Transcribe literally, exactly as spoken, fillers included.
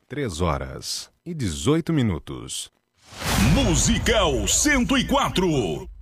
Três horas e dezoito minutos. Musical cento e quatro.